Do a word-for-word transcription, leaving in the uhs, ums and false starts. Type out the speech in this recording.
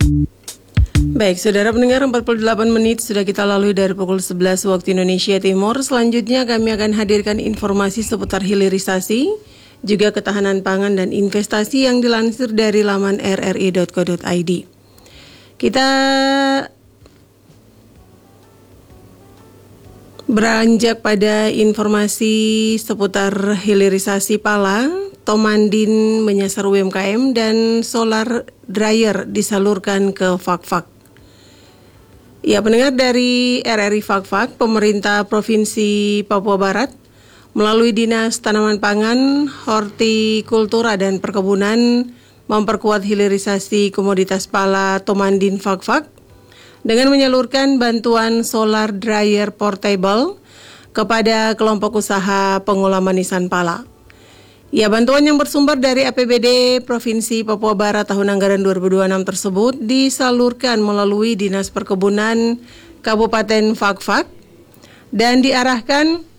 Baik, saudara pendengar, empat puluh delapan menit sudah kita lalui dari pukul sebelas waktu Indonesia Timur. Selanjutnya kami akan hadirkan informasi seputar hilirisasi, juga ketahanan pangan dan investasi yang dilansir dari laman r r i dot co dot i d. Kita beranjak pada informasi seputar hilirisasi pala. Tomandin menyasar U M K M dan solar dryer disalurkan ke Fakfak. Ya, pendengar, dari R R I Fakfak, pemerintah Provinsi Papua Barat melalui Dinas Tanaman Pangan, Hortikultura dan Perkebunan memperkuat hilirisasi komoditas pala Tomandin Fakfak dengan menyalurkan bantuan solar dryer portable kepada kelompok usaha pengolah manisan pala. Ya, bantuan yang bersumber dari A P B D Provinsi Papua Barat tahun anggaran dua ribu dua puluh enam tersebut disalurkan melalui Dinas Perkebunan Kabupaten Fakfak dan diarahkan